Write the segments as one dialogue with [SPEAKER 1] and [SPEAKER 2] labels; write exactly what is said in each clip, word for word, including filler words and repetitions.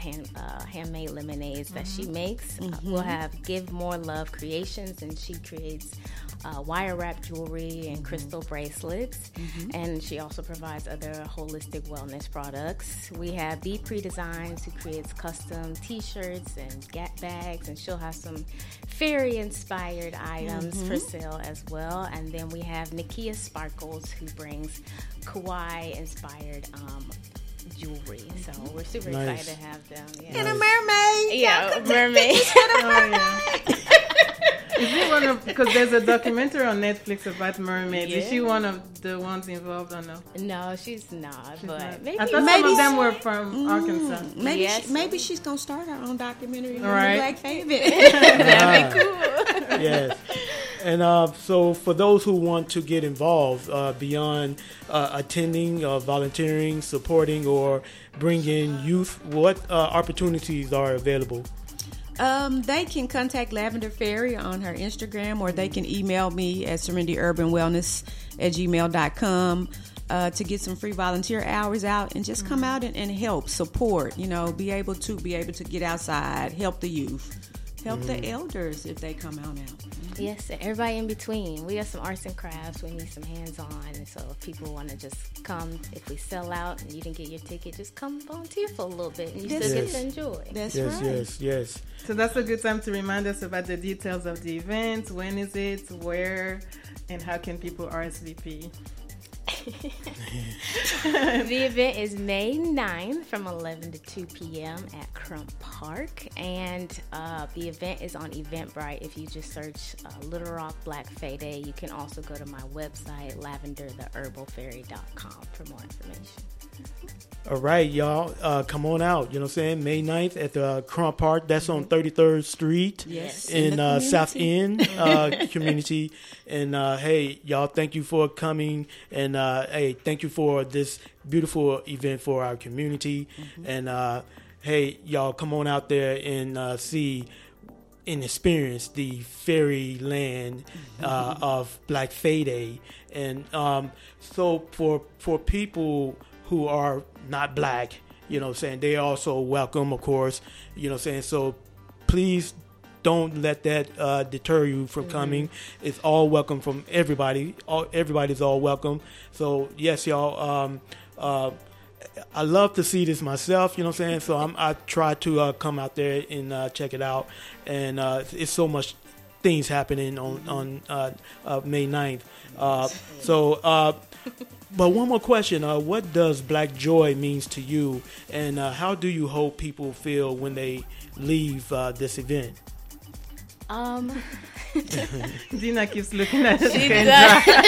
[SPEAKER 1] hand, uh, handmade lemonades that she makes. Uh, we'll have Give More Love Creations, and she creates uh, wire wrap jewelry and crystal bracelets. And she also provides other holistic wellness products. We have Be Pre Designs, who creates custom t-shirts and gap bags, and she'll have some fairy inspired items for sale as well. And then we have Nakia Sparkles, who brings kawaii inspired um, jewelry. So we're super
[SPEAKER 2] Nice.
[SPEAKER 1] excited to have them. Yeah,
[SPEAKER 3] And a mermaid.
[SPEAKER 1] yeah mermaid.
[SPEAKER 4] Oh, yeah. Is she one of, because there's a documentary on Netflix about mermaids. Is she
[SPEAKER 1] Yeah.
[SPEAKER 4] one of the ones involved or no?
[SPEAKER 1] No, she's not. But
[SPEAKER 4] Not-
[SPEAKER 1] maybe
[SPEAKER 4] I thought
[SPEAKER 3] maybe
[SPEAKER 4] some of them
[SPEAKER 3] so.
[SPEAKER 4] were from Arkansas.
[SPEAKER 3] Maybe
[SPEAKER 1] Yes.
[SPEAKER 3] she, maybe she's gonna start her own documentary on
[SPEAKER 4] Right.
[SPEAKER 3] the Black Favorite.
[SPEAKER 1] that'd be cool.
[SPEAKER 2] Yes. And uh, so for those who want to get involved uh, beyond uh, attending, uh, volunteering, supporting, or bringing youth, what uh, opportunities are available?
[SPEAKER 3] Um, they can contact Lavender Fairy on her Instagram, or they can email me at serenity urban wellness at gmail dot com uh, to get some free volunteer hours out and just come out and, and help, support, you know, be able to be able to get outside, help the youth, help the elders if they come out now.
[SPEAKER 1] Yes, and everybody in between. We have some arts and crafts. We need some hands-on. And so if people want to just come, if we sell out and you didn't get your ticket, just come volunteer for a little bit and you
[SPEAKER 3] That's
[SPEAKER 1] still
[SPEAKER 3] it.
[SPEAKER 1] get to enjoy.
[SPEAKER 3] That's
[SPEAKER 2] Yes,
[SPEAKER 3] right.
[SPEAKER 2] yes, yes.
[SPEAKER 4] So that's a good time to remind us about the details of the event. When is it? Where? And how can people R S V P?
[SPEAKER 1] The event is May ninth from eleven to two p.m. at Crump Park. And uh, the event is on Eventbrite. If you just search uh, Little Rock Black Fae Day, you can also go to my website, lavender the herbal fairy dot com, for more information.
[SPEAKER 2] All right, y'all, uh, come on out. You know what I'm saying? May ninth at the uh, Crump Park. That's on thirty-third Street
[SPEAKER 3] Yes.
[SPEAKER 2] in
[SPEAKER 3] In the
[SPEAKER 2] uh, South
[SPEAKER 3] community.
[SPEAKER 2] End uh, community. And uh, hey, y'all, thank you for coming. And uh, hey, thank you for this beautiful event for our community. And uh, hey, y'all, come on out there and uh, see and experience the fairyland uh, of Black Fae Day. And um, so for for people who are not black, you know what I'm saying, they also welcome, of course, you know what I'm saying. So please don't let that uh, deter you from coming. It's all welcome from everybody. All, everybody's all welcome. So yes, y'all, um, uh, I love to see this myself, you know what I'm saying. So I'm, I try to uh, come out there and uh, check it out. And uh, it's so much things happening on, on uh, uh, May ninth. Uh, so, uh, but one more question. Uh, what does Black Joy means to you? And uh, how do you hope people feel when they leave uh, this event?
[SPEAKER 1] Um,
[SPEAKER 4] Dina keeps looking at us.
[SPEAKER 1] She
[SPEAKER 4] going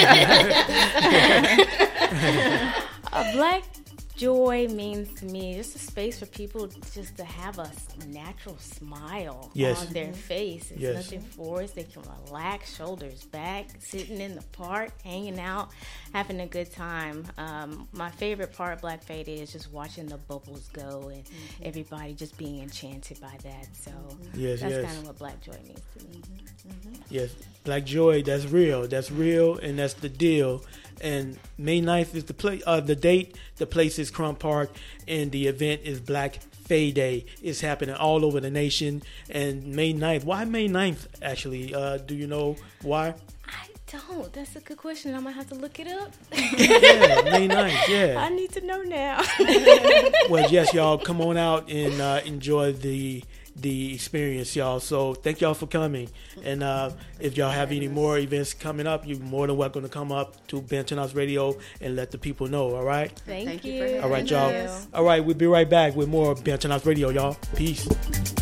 [SPEAKER 1] does. A Black Joy means to me just a space for people just to have a natural smile
[SPEAKER 2] Yes.
[SPEAKER 1] on their face. It's
[SPEAKER 2] Yes.
[SPEAKER 1] nothing forced. They can relax, shoulders back, sitting in the park, hanging out, having a good time. Um, my favorite part of Black Fae Day is just watching the bubbles go and everybody just being enchanted by that. So
[SPEAKER 2] Yes,
[SPEAKER 1] that's
[SPEAKER 2] yes.
[SPEAKER 1] kind of what Black Joy means to me.
[SPEAKER 2] Yes, Black Joy, that's real. That's real, and that's the deal. And May ninth is the play, uh, the date. The place is Crump Park, and the event is Black Fae Day. It's happening all over the nation. And May ninth, why May ninth, actually? Uh, do you know why?
[SPEAKER 1] I don't. That's a good question. I might have to look it up.
[SPEAKER 2] Yeah, May ninth,
[SPEAKER 1] I
[SPEAKER 2] yeah.
[SPEAKER 1] need to know now.
[SPEAKER 2] Well, yes, y'all, come on out and uh, enjoy the the experience, y'all. So thank y'all for coming. And uh, if y'all have any more events coming up, you're more than welcome to come up to Benton House Radio and let the people know, all right?
[SPEAKER 1] Thank,
[SPEAKER 3] Thank you
[SPEAKER 1] you.
[SPEAKER 3] for having
[SPEAKER 2] All right,
[SPEAKER 1] Thank
[SPEAKER 2] y'all.
[SPEAKER 1] you.
[SPEAKER 2] All right, we'll be right back with more Benton House Radio, y'all. Peace.